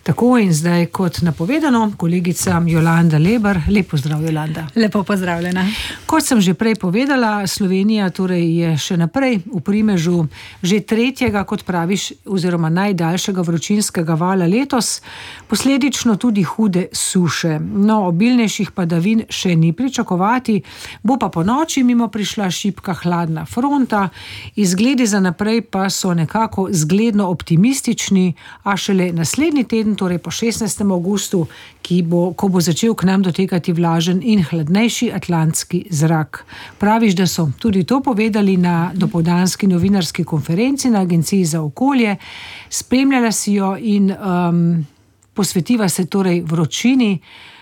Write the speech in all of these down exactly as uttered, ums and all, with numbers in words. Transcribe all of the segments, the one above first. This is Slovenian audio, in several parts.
Tako in zdaj, kot napovedano, kolegica Jolanda Lebar. Lep pozdrav, Jolanda. Lepo pozdravljena. Kot sem že prej povedala, Slovenija torej je še naprej v primežu že tretjega, kot praviš, oziroma najdaljšega vročinskega vala letos, posledično tudi hude suše. No, obilnejših padavin še ni pričakovati, bo pa po noči mimo prišla šibka hladna fronta, izgledi za naprej pa so nekako zgledno optimistični, a šele naslednji teden, torej po šestnajstem avgustu, ki bo, ko bo začel k nam dotekati vlažen in hladnejši atlantski zrak. Praviš, da so tudi to povedali na dopoldanski novinarski konferenci na Agenciji za okolje. Spremljala si jo in um, posvetiva se torej vročini,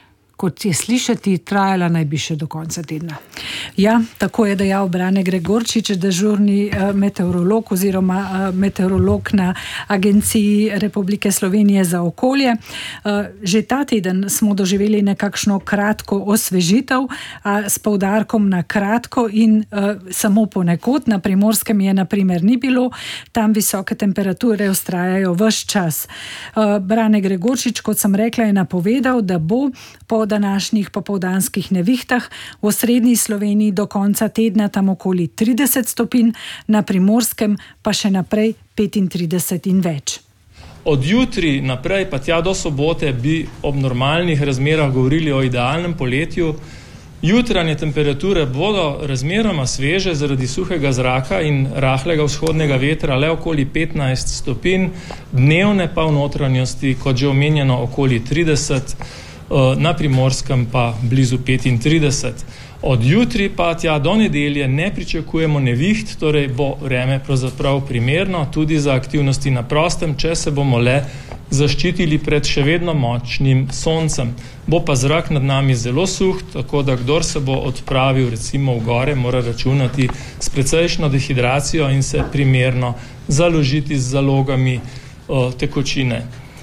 kot je slišati, trajala naj bi še do konca tedna. Ja, tako je dejal Brane Gregorčič, dežurni meteorolog oziroma meteorolog na Agenciji Republike Slovenije za okolje. Že ta teden smo doživeli nekakšno kratko osvežitev, s poudarkom na kratko in samo ponekod. Na Primorskem je na primer ni bilo, tam visoke temperature vztrajajo ves čas. Brane Gregorčič, kot sem rekla, je napovedal, da bo po današnjih popoldanskih nevihtah v osrednji Sloveniji do konca tedna tam okoli trideset stopinj, na Primorskem pa še naprej petintrideset in več. Od jutri naprej pa tja do sobote bi ob normalnih razmerah govorili o idealnem poletju. Jutranje temperature bodo razmeroma sveže zaradi suhega zraka in rahlega vzhodnega vetra, le okoli petnajst stopinj, dnevne pa v notranjosti, kot že omenjeno, okoli trideset, na Primorskem pa blizu petintrideset. Od jutri pa tja do nedelje ne pričakujemo neviht, torej bo vreme pravzaprav primerno tudi za aktivnosti na prostem, če se bomo le zaščitili pred še vedno močnim soncem. Bo pa zrak nad nami zelo suh, tako da kdor se bo odpravil recimo v gore, mora računati s precejšno dehidracijo in se primerno založiti z zalogami o, tekočine.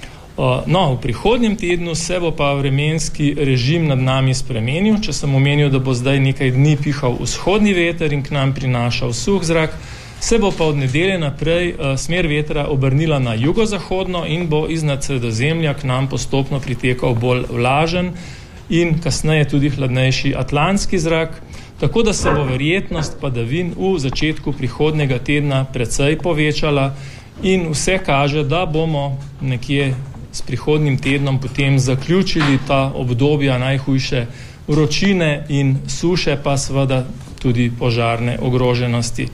No, v prihodnjem tednu se bo pa vremenski režim nad nami spremenil. Če sem omenil, da bo zdaj nekaj dni pihal vzhodni veter in k nam prinašal suh zrak, se bo pa od nedelje naprej smer vetra obrnila na jugozahodno in bo iznad Sredozemlja k nam postopno pritekal bolj vlažen in kasneje tudi hladnejši atlantski zrak, tako da se bo verjetnost padavin v začetku prihodnjega tedna precej povečala in vse kaže, da bomo nekje s prihodnjim tednom potem zaključili ta obdobja najhujše vročine in suše, pa seveda tudi požarne ogroženosti.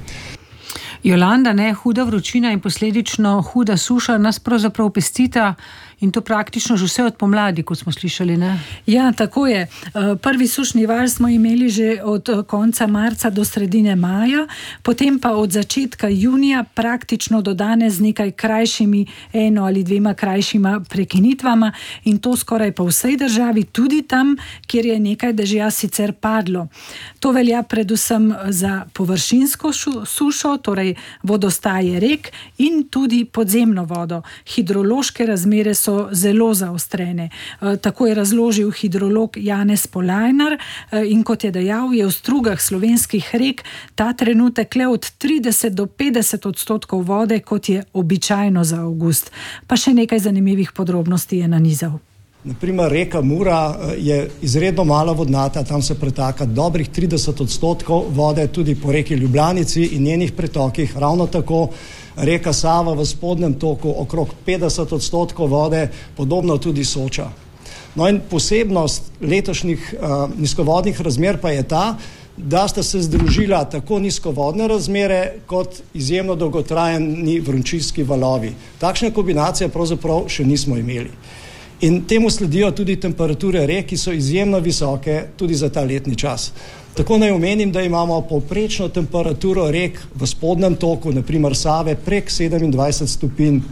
Jolanda, ne, huda vročina in posledično huda suša nas pravzaprav pestita in to praktično že vse od pomladi, kot smo slišali, ne? Ja, tako je. Prvi sušni val smo imeli že od konca marca do sredine maja, potem pa od začetka junija praktično do danes z nekaj krajšimi, eno ali dvema krajšima prekinitvama in to skoraj po vsej državi, tudi tam, kjer je nekaj dežja sicer padlo. To velja predvsem za površinsko sušo, torej vodostaje rek in tudi podzemno vodo. Hidrološke razmere so zelo zaostrene. Tako je razložil hidrolog Janez Polajnar in kot je dejal, je v strugah slovenskih rek ta trenutek le od trideset do petdeset odstotkov vode, kot je običajno za avgust. Pa še nekaj zanimivih podrobnosti je nanizal. Naprimer, reka Mura je izredno malo vodnata, tam se pretaka dobrih trideset odstotkov vode, tudi po reki Ljubljanici in njenih pretokih, ravno tako reka Sava v spodnjem toku okrog petdeset odstotkov vode, podobno tudi Soča. No in posebnost letošnjih uh, nizkovodnih razmer pa je ta, da sta se združila tako nizkovodne razmere kot izjemno dolgotrajni vročinski valovi. Takšne kombinacije pravzaprav še nismo imeli. In temu sledijo tudi temperature rek, ki so izjemno visoke tudi za ta letni čas. Tako naj omenim, da imamo povprečno temperaturo rek v spodnjem toku, naprimer Save, prek sedemindvajset stopinj.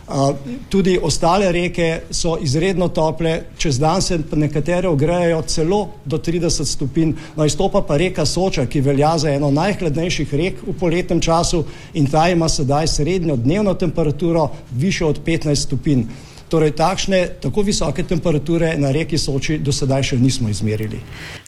Tudi ostale reke so izredno tople, čez dan se nekatere ogrejajo celo do trideset stopinj. No, izstopa pa reka Soča, ki velja za eno najhladnejših rek v poletnem času in ta ima sedaj srednjo dnevno temperaturo višjo od petnajst stopinj. Torej, takšne, tako visoke temperature na reki Soči do sedaj še nismo izmerili.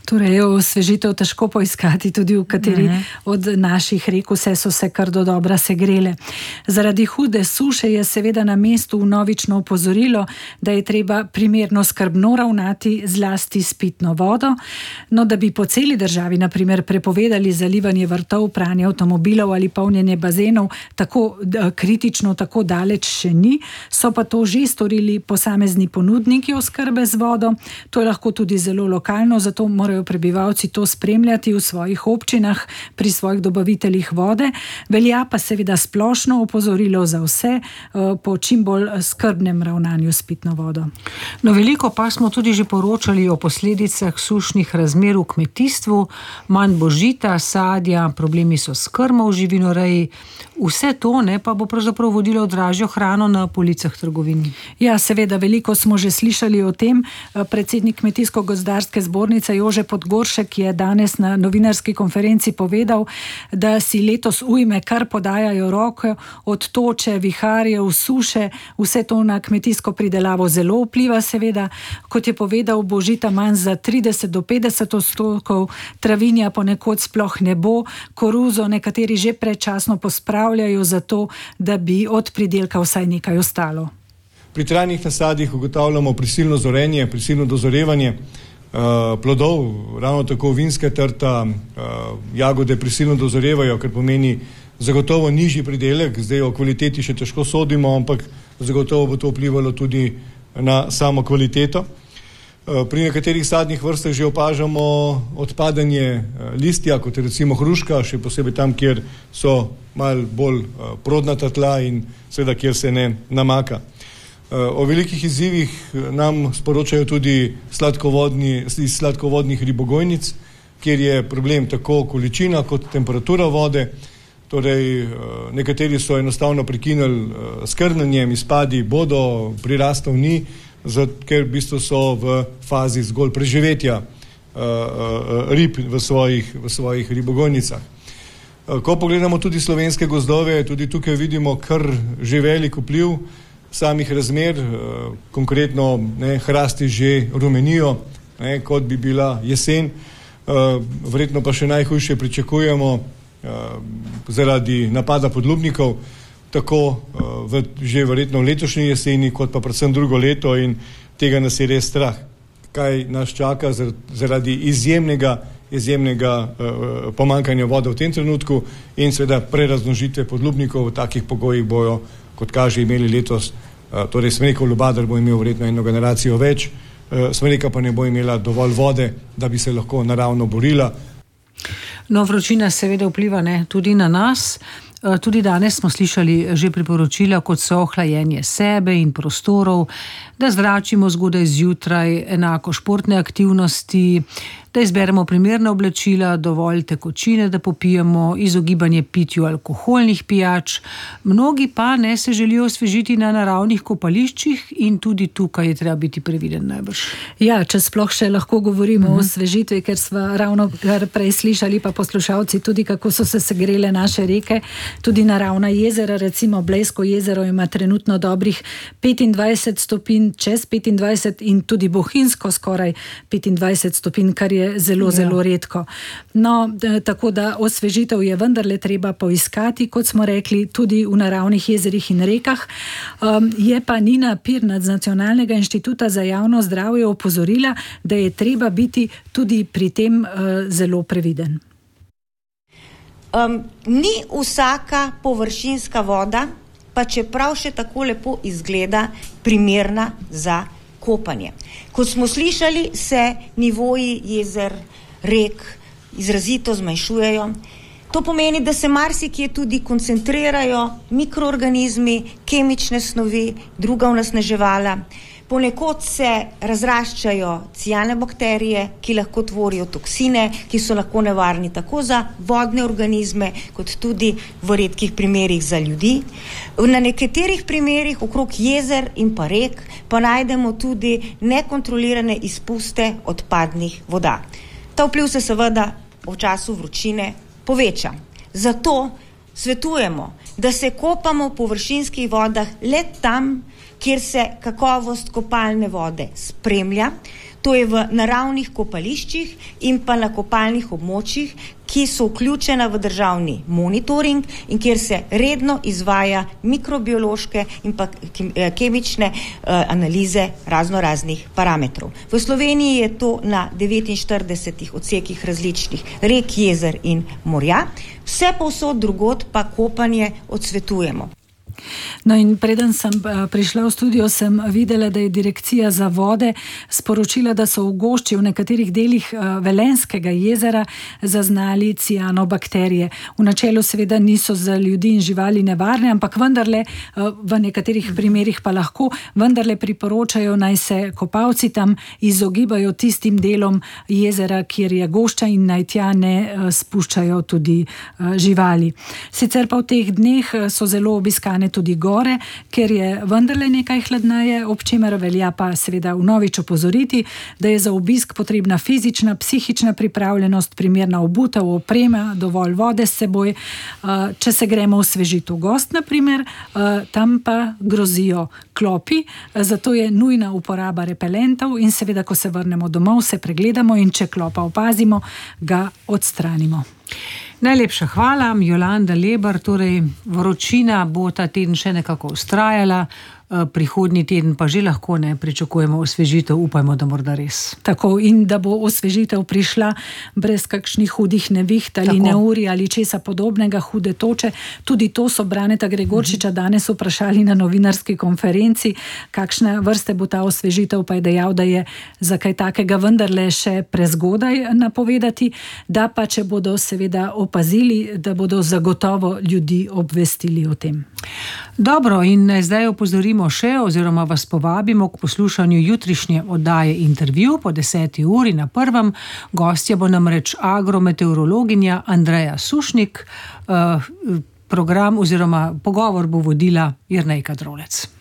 Torej je osvežitev težko poiskati tudi v kateri uh-huh. od naših rek, vse so se kar do dobra segrele. Zaradi hude suše je seveda na mestu vnovično opozorilo, da je treba primerno skrbno ravnati zlasti s pitno vodo, no da bi po celi državi na primer prepovedali zalivanje vrtov, pranje avtomobilov ali polnjenje bazenov, tako kritično, tako daleč še ni, so pa to že storili posamezni ponudniki oskrbe z vodo. To je lahko tudi zelo lokalno, zato morajo prebivalci to spremljati v svojih občinah pri svojih dobaviteljih vode. Velja pa seveda splošno opozorilo za vse po čim bolj skrbnem ravnanju s pitno vodo. No, veliko pa smo tudi že poročali o posledicah sušnih razmer v kmetijstvu, manj bo žita, sadja, problemi so s krmo v živinoreji. Vse to ne, pa bo pravzaprav vodilo dražjo hrano na policah trgovin. Ja, seveda, veliko smo že slišali o tem. Predsednik Kmetijsko-gozdarske zbornice Jože Podgoršek je danes na novinarski konferenci povedal, da si letos ujme kar podajajo roke, od toče, viharjev, suše, vse to na kmetijsko pridelavo zelo vpliva seveda. Kot je povedal, bo žita manj za trideset do petdeset odstotkov, travinja ponekod sploh ne bo, koruzo nekateri že predčasno pospravljajo zato, da bi od pridelka vsaj nekaj ostalo. Pri trajnih nasadih ugotavljamo prisilno zorenje, prisilno dozorevanje uh, plodov, ravno tako vinska trta, uh, jagode prisilno dozorevajo, kar pomeni zagotovo nižji pridelek. Zdaj o kvaliteti še težko sodimo, ampak zagotovo bo to vplivalo tudi na samo kvaliteto. Uh, pri nekaterih sadnih vrstah že opažamo odpadanje uh, listja, kot je recimo hruška, še posebej tam, kjer so malo bolj uh, prodnata tla in seveda, kjer se ne namaka. O velikih izzivih nam sporočajo tudi sladkovodni, iz sladkovodnih ribogojnic, kjer je problem tako količina kot temperatura vode. Torej, nekateri so enostavno prekinili s krmljenjem, izpadi bodo, prirastov ni, ker v bistvu so v fazi zgolj preživetja rib v svojih, v svojih ribogojnicah. Ko pogledamo tudi slovenske gozdove, tudi tukaj vidimo kar že velik vpliv samih razmer, konkretno ne, hrasti že rumenijo, ne, kot bi bila jesen, verjetno pa še najhujše pričakujemo zaradi napada podlubnikov, tako v, že verjetno v letošnji jeseni, kot pa predvsem drugo leto, in tega nas je res strah. Kaj nas čaka zaradi izjemnega, izjemnega pomankanja vode v tem trenutku in seveda preraznožitve podlubnikov v takih pogojih bojo, kot kaže, imeli letos, torej Smrekov Lubadar bo imel verjetno eno generacijo več, Smreka pa ne bo imela dovolj vode, da bi se lahko naravno borila. No, vročina seveda vpliva ne, tudi na nas. Tudi danes smo slišali že priporočila, kot so hlajenje sebe in prostorov, da zračimo zgodaj zjutraj, enako športne aktivnosti, da izberemo primerne oblačila, dovolj tekočine, da popijemo, izogibanje pitju alkoholnih pijač. Mnogi pa ne se želijo osvežiti na naravnih kopališčih in tudi tukaj je treba biti previden najbrž. Ja, če sploh še lahko govorimo uh-huh. o osvežitvi, ker smo ravno prej slišali pa poslušalci tudi, kako so se segrele naše reke, tudi naravna jezera, recimo Blejsko jezero ima trenutno dobrih petindvajset stopinj, čez petindvajset in tudi Bohinjsko skoraj petindvajset stopinj, kar je zelo, ja. zelo redko. No, tako da osvežitev je vendarle treba poiskati, kot smo rekli, tudi v naravnih jezerih in rekah. Um, je pa Nina Pirnat z Nacionalnega inštituta za javno zdravje opozorila, da je treba biti tudi pri tem uh, zelo previden. Um, ni vsaka površinska voda, pa čeprav še tako lepo izgleda, primerna za kopanje. Kot smo slišali, se nivoji jezer, rek izrazito zmanjšujejo. To pomeni, da se marsikje tudi koncentrirajo mikroorganizmi, kemične snovi, druga onesnaževala. Ponekod se razraščajo ciane bakterije, ki lahko tvorijo toksine, ki so lahko nevarni tako za vodne organizme, kot tudi v redkih primerih za ljudi. Na nekaterih primerih okrog jezer in pa rek pa najdemo tudi nekontrolirane izpuste odpadnih voda. Ta vpliv se seveda v času vročine poveča. Zato svetujemo, da se kopamo v površinskih vodah le tam, kjer se kakovost kopalne vode spremlja, to je v naravnih kopališčih in pa na kopalnih območjih, ki so vključena v državni monitoring in kjer se redno izvaja mikrobiološke in pa kemične uh, analize razno raznih parametrov. V Sloveniji je to na devetinštiridesetih odsekih različnih rek, jezer in morja, vse povsod drugod pa kopanje odsvetujemo. No in preden sem prišla v studio, sem videla, da je Direkcija za vode sporočila, da so v gošči v nekaterih delih Velenjskega jezera zaznali cianobakterije. V načelu seveda niso za ljudi in živali nevarne, ampak vendarle v nekaterih primerih pa lahko, vendarle priporočajo, naj se kopalci tam izogibajo tistim delom jezera, kjer je gošča, in naj tja ne spuščajo tudi živali. Sicer pa v teh dneh so zelo obiskane tudi gore, ker je vendarle nekaj hladneje, ob čemer velja pa seveda vnovič opozoriti, da je za obisk potrebna fizična, psihična pripravljenost, primerna obutev, oprema, dovolj vode s seboj. Če se gremo osvežiti v gost, na primer, tam pa grozijo klopi, zato je nujna uporaba repelentov in seveda, ko se vrnemo domov, se pregledamo in če klopa opazimo, ga odstranimo. Najlepša hvala, Jolanda Lebar. Torej, vročina bo ta teden še nekako vztrajala, prihodnji teden pa že lahko ne pričakujemo osvežitev, upajmo, da morda res. Tako, in da bo osvežitev prišla brez kakšnih hudih neviht ali Tako. neuri ali česa podobnega, hude toče. Tudi to so Braneta Gregorčiča uh-huh. danes vprašali na novinarski konferenci, kakšne vrste bo ta osvežitev, pa je dejal, da je za kaj takega vendarle še prezgodaj napovedati, da pa če bodo seveda opazili, da bodo zagotovo ljudi obvestili o tem. Dobro, in zdaj opozorimo še, oziroma vas povabimo k poslušanju jutrišnje oddaje Intervju po deseti uri na prvem. Gostja bo namreč agrometeorologinja Andreja Sušnik. Program oziroma pogovor bo vodila Jernejka Drolec.